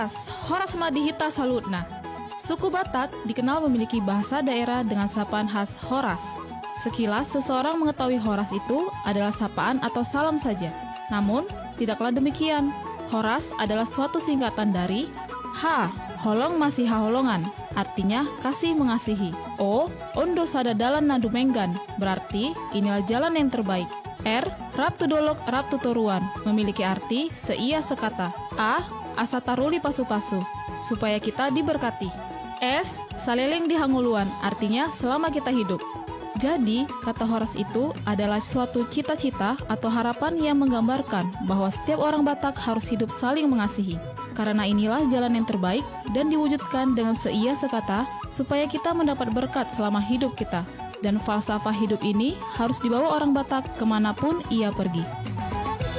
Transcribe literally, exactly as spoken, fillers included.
Horas, Horas Madihita Salutna. Suku Batak dikenal memiliki bahasa daerah dengan sapaan khas Horas. Sekilas seseorang mengetahui Horas itu adalah sapaan atau salam saja. Namun, tidaklah demikian. Horas adalah suatu singkatan dari H, holong masih haholongan, artinya kasih mengasihi. O, ondo sada dalan nadu menggan, berarti inilah jalan yang terbaik. R, raptu dolok raptu toruan, memiliki arti seia sekata. A, asa taruli pasu-pasu, supaya kita diberkati. S, saleleng dihanguluan, artinya selama kita hidup. Jadi, kata Horas itu adalah suatu cita-cita atau harapan yang menggambarkan bahwa setiap orang Batak harus hidup saling mengasihi. Karena inilah jalan yang terbaik dan diwujudkan dengan seia sekata supaya kita mendapat berkat selama hidup kita. Dan falsafah hidup ini harus dibawa orang Batak kemanapun ia pergi.